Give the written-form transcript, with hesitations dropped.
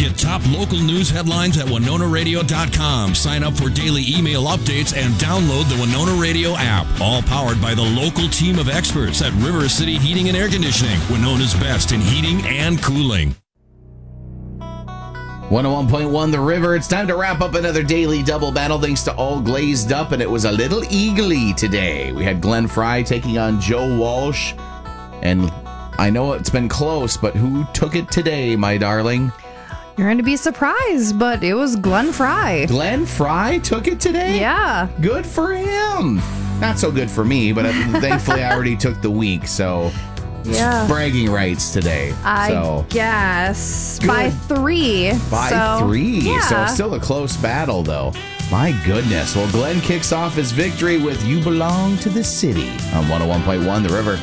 Get top local news headlines at WinonaRadio.com. Sign up for daily email updates and download the Winona Radio app. All powered by the local team of experts at River City Heating and Air Conditioning. Winona's best in heating and cooling. 101.1 The River. It's time to wrap up another daily double battle thanks to All Glazed Up, and it was a little eagly today. We had Glenn Fry taking on Joe Walsh, and I know it's been close, but who took it today, my darling? You're going to be surprised, but it was Glenn Fry. Glenn Fry took it today? Yeah. Good for him. Not so good for me, but thankfully I already took the week, so yeah. Bragging rights today. I guess. Good. By 3. By 3. Yeah. So it's still a close battle, though. My goodness. Well, Glenn kicks off his victory with You Belong to the City on 101.1 The River.